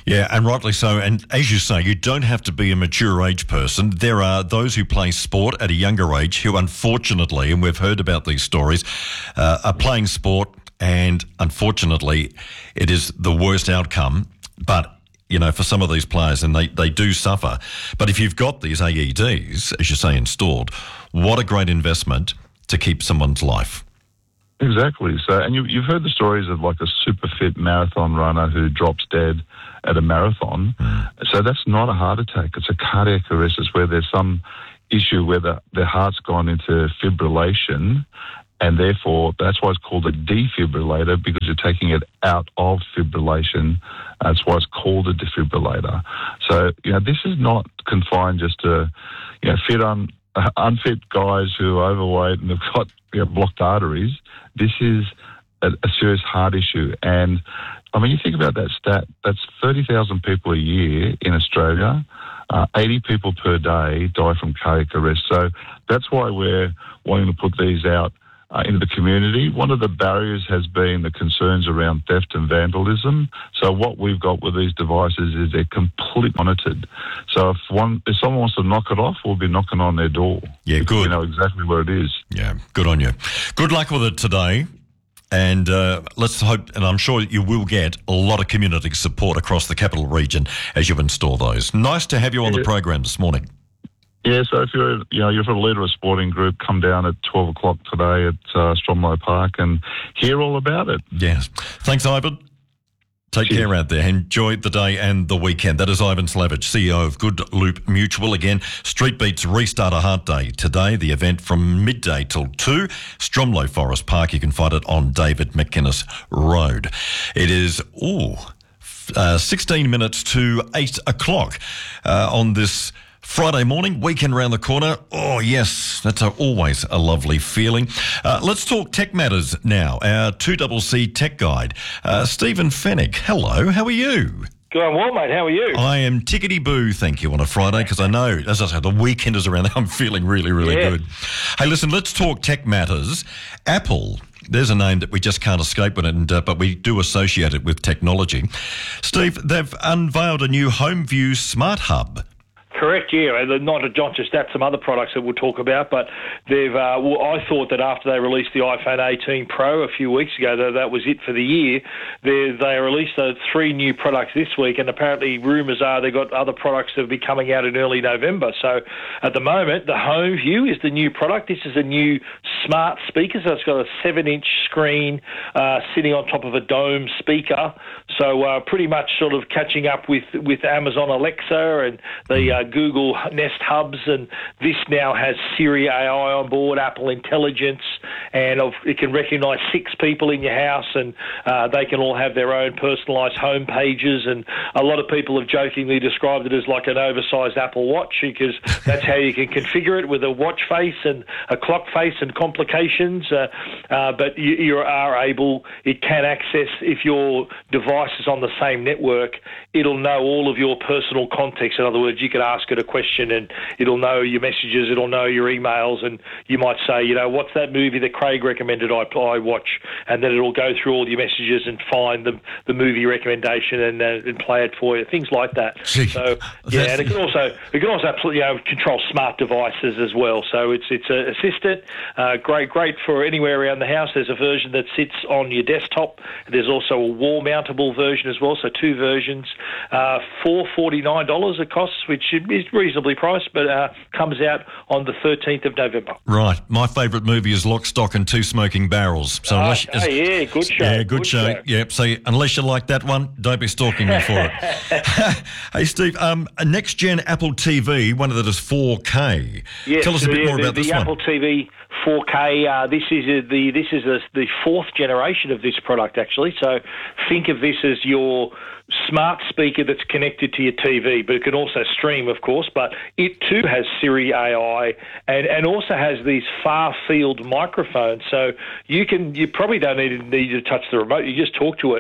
Yeah, and rightly so. And as you say, you don't have to be a mature age person. There are those who play sport at a younger age who, unfortunately, and we've heard about these stories, uh, are playing sport, and unfortunately, it is the worst outcome. But you know, for some of these players, and they, they do suffer. But if you've got these A E Ds, as you say, installed, what a great investment to keep someone's life. Exactly. So, and you, you've heard the stories of like a super fit marathon runner who drops dead at a marathon. Mm. So that's not a heart attack. It's a cardiac arrest. It's where there's some issue where the, their heart's gone into fibrillation, and therefore that's why it's called a defibrillator, because you're taking it out of fibrillation. That's why it's called a defibrillator. So, you know, this is not confined just to, you know, fit un, uh, unfit guys who are overweight and have got, you know, blocked arteries. This is a, a serious heart issue. And, I mean, you think about that stat, that's thirty thousand people a year in Australia. Uh, eighty people per day die from cardiac arrest. So that's why we're wanting to put these out Uh, into the community. One of the barriers has been the concerns around theft and vandalism. So what we've got with these devices is they're completely monitored. So if one, if someone wants to knock it off, we'll be knocking on their door. Yeah, good. We know exactly where it is. Yeah, good on you. Good luck with it today. And uh, let's hope, and I'm sure you will get a lot of community support across the capital region as you install those. Nice to have you on Yeah. the program this morning. Yeah, so if you're, you know, you're a leader of a sporting group, come down at twelve o'clock today at uh, Stromlo Park and hear all about it. Yes. Thanks, Ivan. Take Cheers. care out there. Enjoy the day and the weekend. That is Ivan Slavich, C E O of Good Loop Mutual. Again, Street Beats Restart a Heart Day today. The event from midday till two, Stromlo Forest Park. You can find it on David McInnes Road. It is, ooh, uh, sixteen minutes to eight o'clock uh, on this Friday morning, weekend round the corner. Oh, yes, that's a, always a lovely feeling. Uh, let's talk tech matters now. Our two C C tech guide, uh, Stephen Fennick. Hello, how are you? Going well, mate. How are you? I am tickety-boo, thank you, on a Friday, because I know, as I said, the weekend is around. I'm feeling really, really Yeah. good. Hey, listen, let's talk tech matters. Apple. There's a name that we just can't escape with it, and, uh, but we do associate it with technology. Steve, they've unveiled a new HomeView Smart Hub. Correct, yeah. Not, not just that, some other products that we'll talk about, but they've. Uh, well, I thought that after they released the iPhone eighteen Pro a few weeks ago, that that was it for the year. They, they released uh, three new products this week, and apparently rumours are they've got other products that will be coming out in early November. So at the moment, the HomeView is the new product. This is a new smart speaker, so it's got a seven-inch screen uh, sitting on top of a dome speaker. So uh, pretty much sort of catching up with, with Amazon Alexa and the uh, Google Nest Hubs, and this now has Siri A I on board, Apple Intelligence, and of, it can recognise six people in your house, and uh, they can all have their own personalised home pages. And a lot of people have jokingly described it as like an oversized Apple Watch, because that's how you can configure it, with a watch face and a clock face and complications. Uh, uh, but you, you are able, it can access, if your device is on the same network, it'll know all of your personal context. In other words, you could ask it a question and it'll know your messages, it'll know your emails, and you might say, you know, what's that movie that Craig recommended I, I watch? And then it'll go through all your messages and find the, the movie recommendation and, uh, and play it for you, things like that. Gee, so, yeah, and it can also it can also you know, control smart devices as well. So it's it's an assistant, uh, great great for anywhere around the house. There's a version that sits on your desktop. There's also a wall-mountable version as well, so two versions. Uh, four hundred forty-nine dollars it costs, which is reasonably priced, but uh, comes out on the thirteenth of November. Right. My favourite movie is Lock, Stock and Two Smoking Barrels. So Oh, unless, okay, yeah, good show. Yeah, good, good show. show. Yep. So unless you like that one, don't be stalking me for it. Hey, Steve, um, a next-gen Apple T V, one that is four K. Yes, Tell us a bit the, more the, about the this Apple one. T V four K. Uh, this is a, the this is a, the fourth generation of this product, actually. So think of this as your smart speaker that's connected to your T V, but it can also stream, of course. But it too has Siri A I and, and also has these far field microphones. So you can you probably don't need, need to touch the remote. You just talk to it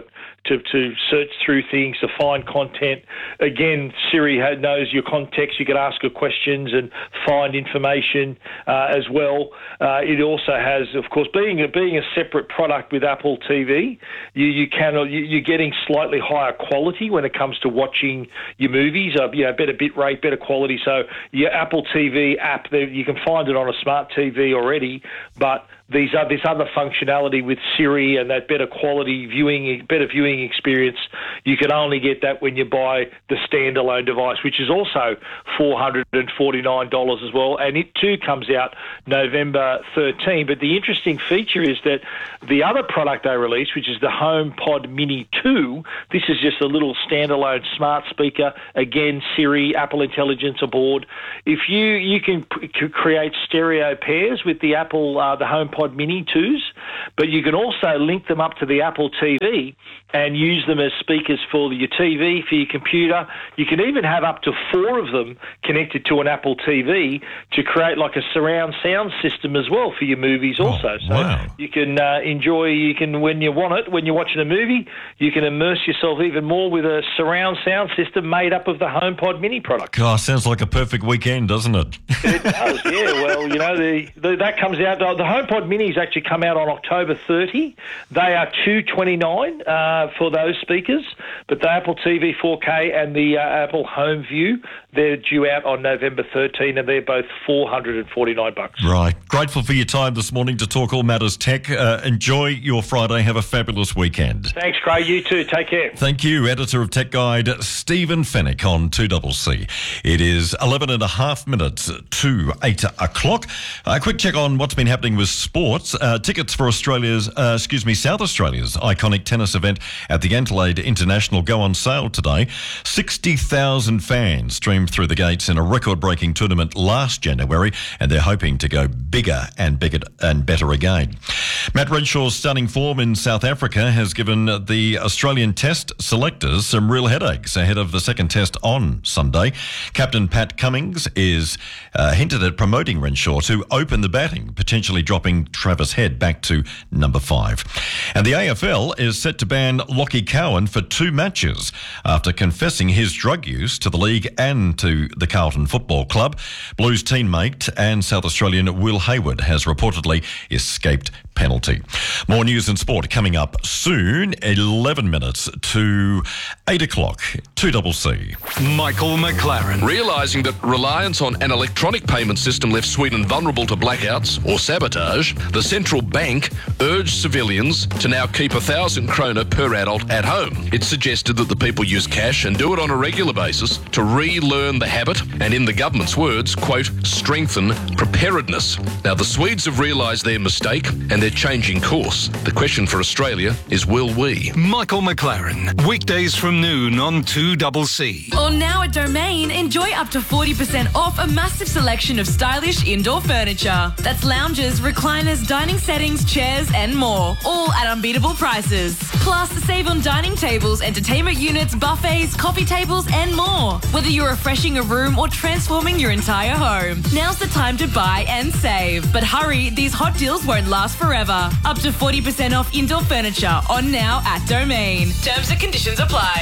to, to search through things, to find content. Again, Siri ha- knows your context. You can ask her questions and find information uh, as well. Uh, it also has, of course, being a, being a separate product with Apple T V, you, you can, you, you're getting slightly higher quality when it comes to watching your movies, uh, you know, better bit rate, better quality. So your Apple T V app, you can find it on a smart T V already, but these are this other functionality with Siri and that better quality viewing, better viewing experience, you can only get that when you buy the standalone device, which is also four hundred forty-nine dollars as well. And it too comes out November thirteenth. But the interesting feature is that the other product they released, which is the HomePod Mini two, this is just a little standalone smart speaker. Again, Siri, Apple Intelligence aboard. If you, you can p- create stereo pairs with the Apple, uh, the HomePod Mini twos, but you can also link them up to the Apple T V and use them as speakers for your T V, for your computer. You can even have up to four of them connected to an Apple T V to create like a surround sound system as well for your movies also. So wow. you can uh, enjoy, you can, when you want it, when you're watching a movie, you can immerse yourself even more with a surround sound system made up of the HomePod Mini product. God, sounds like a perfect weekend, doesn't it? It does, yeah. Well, you know, the, the that comes out, the HomePod Minis actually come out on October thirtieth. They are two twenty-nine uh, for those speakers, but the Apple T V four K and the uh, Apple Home View, they're due out on November thirteenth, and they're both four hundred forty-nine bucks. Right. Grateful for your time this morning to talk all matters tech. Uh, enjoy your Friday. Have a fabulous weekend. Thanks, Craig. You too. Take care. Thank you, editor of Tech Guide, Stephen Fennick on two C C. It is eleven and a half minutes to eight o'clock. A quick check on what's been happening with sports. Uh, tickets for Australia's, uh, excuse me, South Australia's iconic tennis event at the Adelaide International go on sale today. sixty thousand fans streamed through the gates in a record-breaking tournament last January, and they're hoping to go bigger and bigger and better again. Matt Renshaw's stunning form in South Africa has given the Australian Test selectors some real headaches ahead of the second test on Sunday. Captain Pat Cummings is uh, hinted at promoting Renshaw to open the batting, potentially dropping Travis Head back to number five. And the A F L is set to ban Lockie Cowan for two matches after confessing his drug use to the league and to the Carlton Football Club. Blues teammate and South Australian Will Hayward has reportedly escaped penalty. More news and sport coming up soon, eleven minutes to eight o'clock, two C C. Michael McLaren. Realising that reliance on an electronic payment system left Sweden vulnerable to blackouts or sabotage, the central bank urged civilians to now keep a thousand krona per adult at home. It suggested that the people use cash and do it on a regular basis to relearn the habit and, in the government's words, quote, strengthen preparedness. Now, the Swedes have realised their mistake and they're changing course. The question for Australia is, will we? Michael McLaren. Weekdays from noon on two C C. Or now at Domain, enjoy up to forty percent off a massive selection of stylish indoor furniture. That's lounges, recliners, dining settings, chairs and more. All at unbeatable prices. Plus, save on dining tables, entertainment units, buffets, coffee tables and more. Whether you're refreshing a room or transforming your entire home, now's the time to buy and save. But hurry, these hot deals won't last forever. Up to forty percent off indoor furniture on now at Domain. Terms and conditions apply.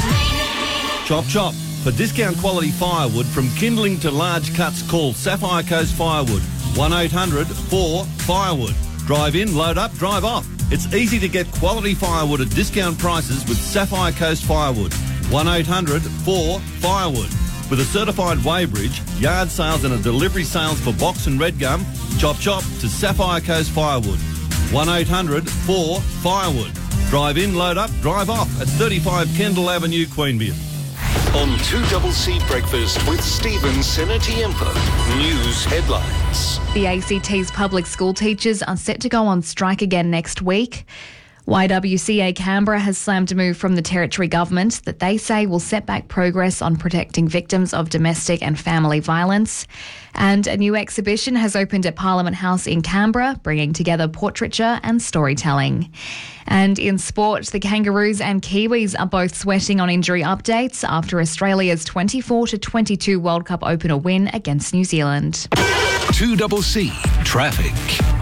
Chop chop. For discount quality firewood from kindling to large cuts, call Sapphire Coast Firewood. one eight hundred four firewood. Drive in, load up, drive off. It's easy to get quality firewood at discount prices with Sapphire Coast Firewood. one eight hundred four firewood. With a certified weighbridge, yard sales and a delivery sales for box and red gum, chop chop to Sapphire Coast Firewood. one eight hundred four firewood. Drive in, load up, drive off at thirty-five Kendall Avenue, Queanbeyan. On two C C Breakfast with Stephen Senatiempo. News headlines. The A C T's public school teachers are set to go on strike again next week. Y W C A Canberra has slammed a move from the Territory Government that they say will set back progress on protecting victims of domestic and family violence. And a new exhibition has opened at Parliament House in Canberra, bringing together portraiture and storytelling. And in sport, the Kangaroos and Kiwis are both sweating on injury updates after Australia's twenty-four to twenty-two World Cup opener win against New Zealand. two C C Traffic.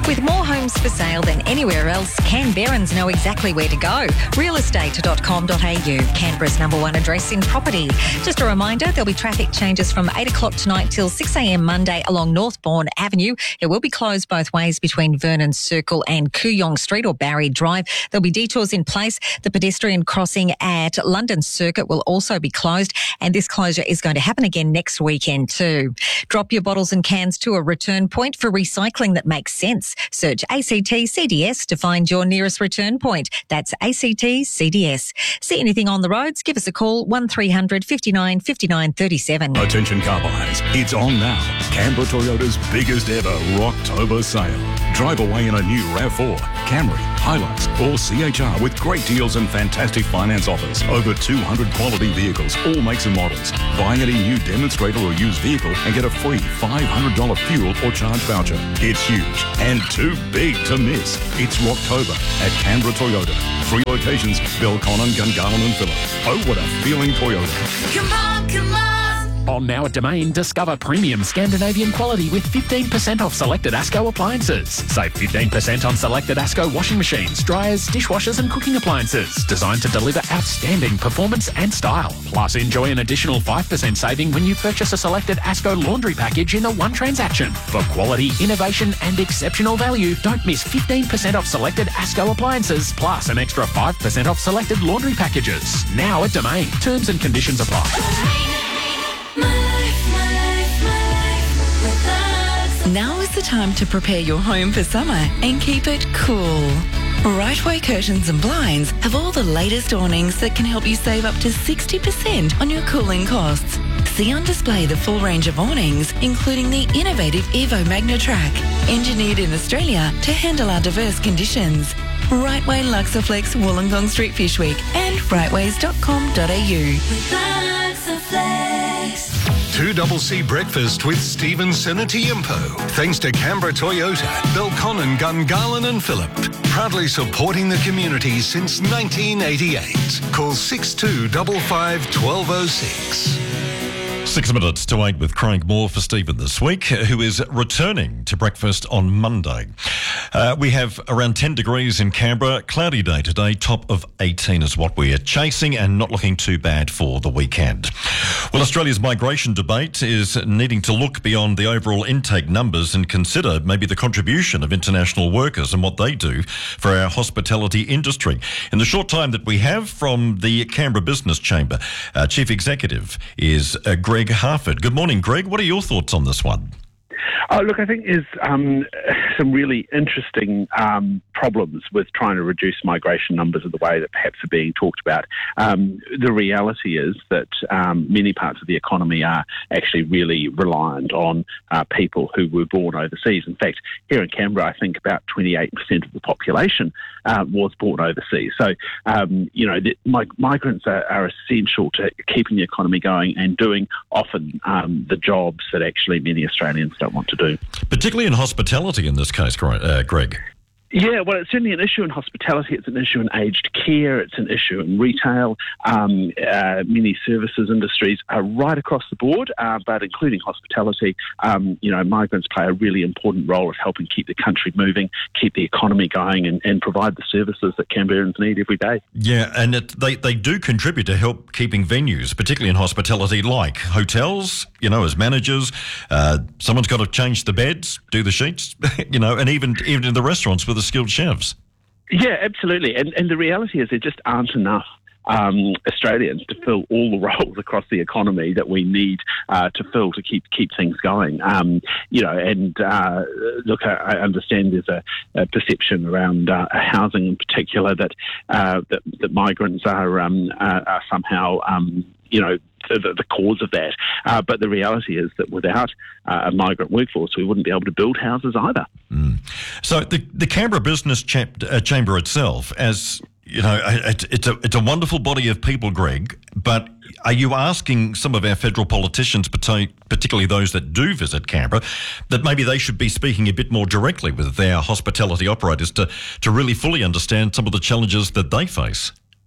With more homes for sale than anywhere else, Canberrans know exactly where to go. real estate dot com dot a u, Canberra's number one address in property. Just a reminder, there'll be traffic changes from eight o'clock tonight till six a m Monday along Northbourne Avenue. It will be closed both ways between Vernon Circle and Kooyong Street or Barry Drive. There'll be detours in place. The pedestrian crossing at London Circuit will also be closed, and this closure is going to happen again next weekend too. Drop your bottles and cans to a return point for recycling that makes sense. Search A C T C D S to find your nearest return point. That's A C T C D S. See anything on the roads? Give us a call, one three hundred fifty-nine fifty-nine thirty-seven. Attention car buyers, it's on now. Canberra Toyota's biggest ever Rocktober sale. Drive away in a new RAV four, Camry, Hilux or C H R with great deals and fantastic finance offers. Over two hundred quality vehicles, all makes and models. Buy any new demonstrator or used vehicle and get a free five hundred dollars fuel or charge voucher. It's huge and too big to miss. It's Rocktober at Canberra Toyota. Three locations, Belconnen, Gungahlin and Phillip. Oh, what a feeling Toyota. Come on, come on. On now at Domain, discover premium Scandinavian quality with fifteen percent off selected ASCO appliances. Save fifteen percent on selected ASCO washing machines, dryers, dishwashers and cooking appliances. Designed to deliver outstanding performance and style. Plus, enjoy an additional five percent saving when you purchase a selected ASCO laundry package in a one transaction. For quality, innovation and exceptional value, don't miss fifteen percent off selected ASCO appliances, plus an extra five percent off selected laundry packages. Now at Domain. Terms and conditions apply. Now is the time to prepare your home for summer and keep it cool. Rightway Curtains and Blinds have all the latest awnings that can help you save up to sixty percent on your cooling costs. See on display the full range of awnings, including the innovative Evo MagnaTrack, engineered in Australia to handle our diverse conditions. Rightway Luxaflex Wollongong Street Fish Week and rightways dot com dot a u. two C C Breakfast with Stephen Senatiempo. Thanks to Canberra Toyota, Belconnen, Gungahlin and Phillip. Proudly supporting the community since nineteen eighty-eight. Call six two five five, one two zero six. Six minutes to eight with Craig Moore for Stephen this week, who is returning to breakfast on Monday. Uh, we have around ten degrees in Canberra. Cloudy day today. Top of eighteen is what we are chasing and not looking too bad for the weekend. Well, Australia's migration debate is needing to look beyond the overall intake numbers and consider maybe the contribution of international workers and what they do for our hospitality industry. In the short time that we have from the Canberra Business Chamber, uh, Chief Executive is uh, Greg Harford. Good morning, Greg. What are your thoughts on this one? Oh, look, I think there's um, some really interesting um, problems with trying to reduce migration numbers in the way that perhaps are being talked about. Um, the reality is that um, many parts of the economy are actually really reliant on uh, people who were born overseas. In fact, here in Canberra, I think about twenty-eight percent of the population uh, was born overseas. So, um, you know, the, mig- migrants are, are essential to keeping the economy going and doing often um, the jobs that actually many Australians don't want to do. Particularly in hospitality in this case, uh, Greg. Yeah, well, it's certainly an issue in hospitality. It's an issue in aged care. It's an issue in retail. Um, uh, many services industries are right across the board, uh, but including hospitality, um, you know, migrants play a really important role of helping keep the country moving, keep the economy going and, and provide the services that Canberrans need every day. Yeah, and it, they, they do contribute to help keeping venues, particularly in hospitality, like hotels, you know, as managers. Uh, someone's got to change the beds, do the sheets, you know, and even, even in the restaurants with the skilled chefs. Yeah, absolutely. And and the reality is there just aren't enough um, Australians to fill all the roles across the economy that we need uh, to fill to keep keep things going. Um, you know, and uh, look, I, I understand there's a, a perception around uh, housing in particular that uh, that, that migrants are um, uh, are somehow um, you know. The, the cause of that. Uh, but the reality is that without uh, a migrant workforce, we wouldn't be able to build houses either. Mm. So the, the Canberra Business Chap- uh, Chamber itself, as you know, it, it's a it's a wonderful body of people, Greg, but are you asking some of our federal politicians, particularly those that do visit Canberra, that maybe they should be speaking a bit more directly with their hospitality operators to, to really fully understand some of the challenges that they face?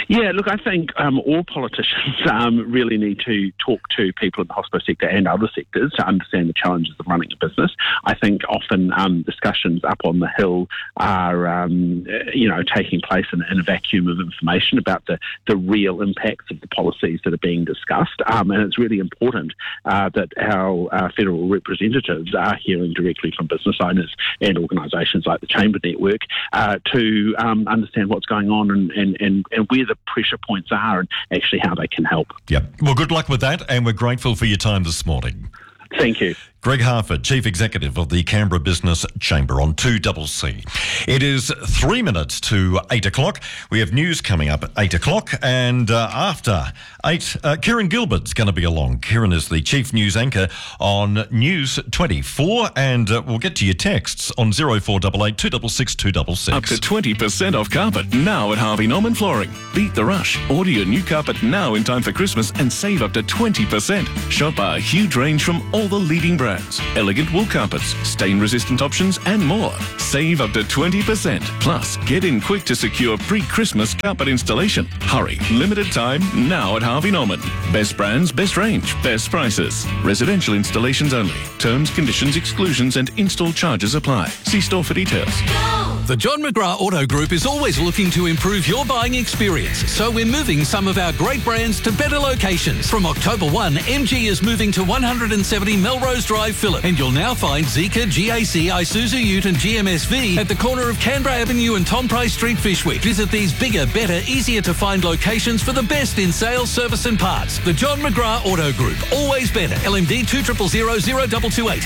Yeah, look, I think um, all politicians um, really need to talk to people in the hospital sector and other sectors to understand the challenges of running a business. I think often um, discussions up on the Hill are, um, you know, taking place in, in a vacuum of information about the, the real impacts of the policies that are being discussed. Um, and it's really important uh, that our uh, federal representatives are hearing directly from business owners and organisations like the Chamber Network uh, to um, understand what's going on and, and, and, and where the pressure points are and actually how they can help. Yep. Well, good luck with that, and we're grateful for your time this morning. Thank you. Greg Harford, Chief Executive of the Canberra Business Chamber on two C C. It is three minutes to eight o'clock. We have news coming up at eight o'clock, and uh, after eight, uh, Kieran Gilbert's going to be along. Kieran is the Chief News Anchor on News twenty-four, and uh, we'll get to your texts on zero four eight eight, two six six, two six six. Up to twenty percent off carpet now at Harvey Norman Flooring. Beat the rush. Order your new carpet now in time for Christmas and save up to twenty percent. Shop our huge range from all the leading brands. Elegant wool carpets, stain-resistant options and more. Save up to twenty percent. Plus, get in quick to secure pre-Christmas carpet installation. Hurry. Limited time now at Harvey Norman. Best brands, best range, best prices. Residential installations only. Terms, conditions, exclusions and install charges apply. See store for details. The John McGrath Auto Group is always looking to improve your buying experience, so we're moving some of our great brands to better locations. From October first, M G is moving to one seventy Melrose Drive, Phillip, and you'll now find Zeekr, G A C, Isuzu Ute and G M S V at the corner of Canberra Avenue and Tom Price Street, Fyshwick. Visit these bigger, better, easier to find locations for the best in sales, service and parts. The John McGrath Auto Group, always better. L M D two zero zero zero zero two two eight.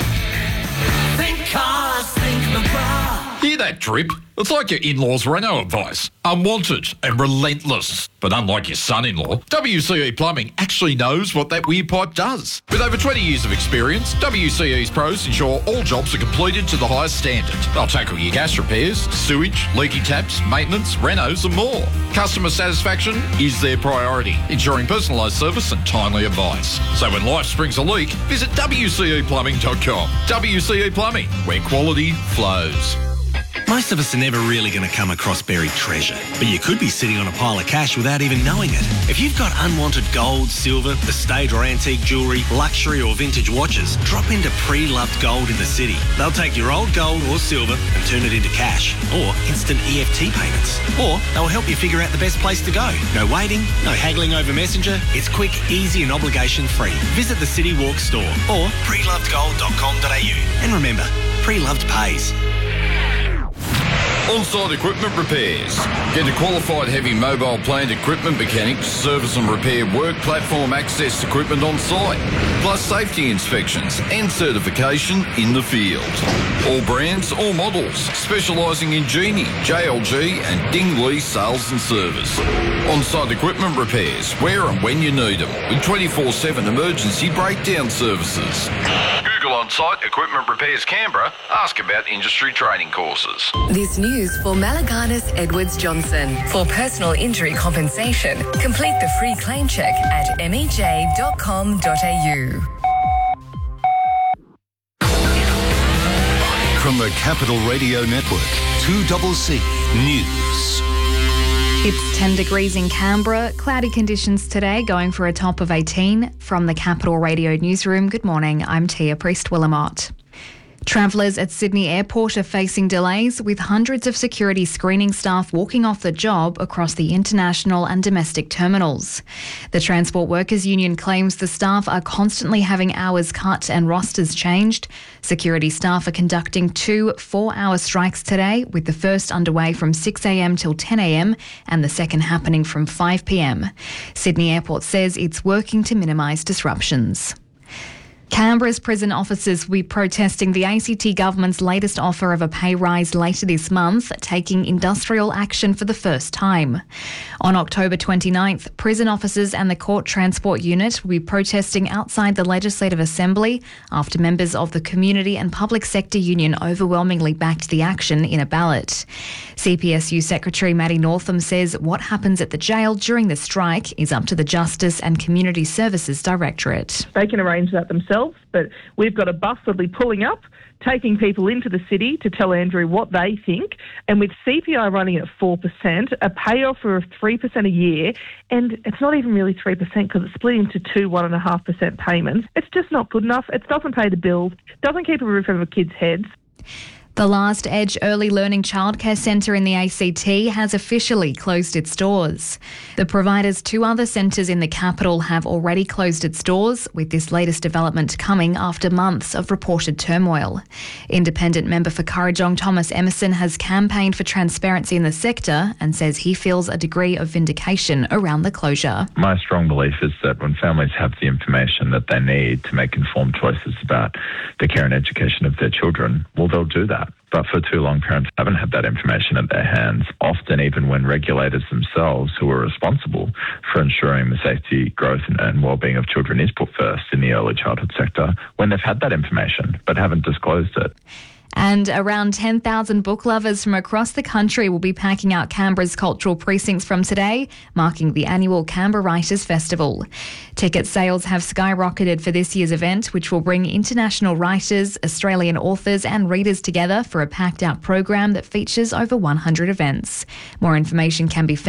Think cars, think McGrath. Hear that drip? It's like your in-laws' Renault advice. Unwanted and relentless. But unlike your son-in-law, W C E Plumbing actually knows what that weir pipe does. With over twenty years of experience, W C E's pros ensure all jobs are completed to the highest standard. They'll tackle your gas repairs, sewage, leaky taps, maintenance, renos and more. Customer satisfaction is their priority, ensuring personalised service and timely advice. So when life springs a leak, visit W C E plumbing dot com. W C E Plumbing, where quality flows. Most of us are never really going to come across buried treasure, but you could be sitting on a pile of cash without even knowing it. If you've got unwanted gold, silver, estate or antique jewellery, luxury or vintage watches, drop into Pre-Loved Gold in the city. They'll take your old gold or silver and turn it into cash, or instant E F T payments. Or they'll help you figure out the best place to go. No waiting, no haggling over Messenger. It's quick, easy and obligation-free. Visit the City Walk store or pre loved gold dot com dot a u. And remember, Pre-Loved pays. On-site equipment repairs. Get a qualified heavy mobile plant equipment mechanic to service and repair work platform access equipment on site, plus safety inspections and certification in the field. All brands, all models, specialising in Genie, J L G and Ding Lee sales and service. On-site equipment repairs, where and when you need them, with twenty-four seven emergency breakdown services. Google On-Site Equipment Repairs Canberra. Ask about industry training courses. This news for Malaganas Edwards Johnson. For personal injury compensation, complete the free claim check at m e j dot com dot a u. From the Capital Radio Network, two C C News. It's ten degrees in Canberra. Cloudy conditions today, going for a top of eighteen. From the Capital Radio Newsroom, good morning. I'm Tia Priest-Willamott. Travellers at Sydney Airport are facing delays, with hundreds of security screening staff walking off the job across the international and domestic terminals. The Transport Workers Union claims the staff are constantly having hours cut and rosters changed. Security staff are conducting two four-hour strikes today, with the first underway from six a m till ten a m and the second happening from five p m. Sydney Airport says it's working to minimise disruptions. Canberra's prison officers will be protesting the A C T government's latest offer of a pay rise later this month, taking industrial action for the first time. On October twenty-ninth, prison officers and the Court Transport Unit will be protesting outside the Legislative Assembly after members of the Community and Public Sector Union overwhelmingly backed the action in a ballot. C P S U Secretary Maddie Northam says what happens at the jail during the strike is up to the Justice and Community Services Directorate. They can arrange that themselves. themselves, but we've got a bus that'll be pulling up, taking people into the city to tell Andrew what they think. And with C P I running at four percent, a payoff of three percent a year, and it's not even really three percent because it's split into two one point five percent payments, it's just not good enough. It doesn't pay the bills, doesn't keep a roof over kids' heads. The Last Edge Early Learning Childcare Centre in the A C T has officially closed its doors. The provider's two other centres in the capital have already closed its doors, with this latest development coming after months of reported turmoil. Independent member for Kurrajong Thomas Emerson has campaigned for transparency in the sector and says he feels a degree of vindication around the closure. My strong belief is that when families have the information that they need to make informed choices about the care and education of their children, well, they'll do that. But for too long, parents haven't had that information at their hands, often even when regulators themselves, who are responsible for ensuring the safety, growth and, and well-being of children is put first in the early childhood sector, when they've had that information but haven't disclosed it. And around ten thousand book lovers from across the country will be packing out Canberra's cultural precincts from today, marking the annual Canberra Writers Festival. Ticket sales have skyrocketed for this year's event, which will bring international writers, Australian authors and readers together for a packed-out program that features over one hundred events. More information can be found